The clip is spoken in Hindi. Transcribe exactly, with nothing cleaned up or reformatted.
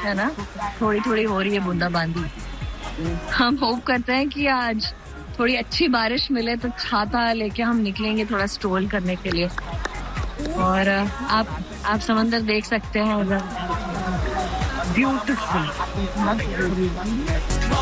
है ना, थोड़ी थोड़ी हो रही है बूंदाबांदी। हम होप करते हैं कि आज थोड़ी अच्छी बारिश मिले तो छाता लेके हम निकलेंगे थोड़ा स्ट्रोल करने के लिए। और आप आप समंदर देख सकते हैं उधर, ब्यूटीफुल।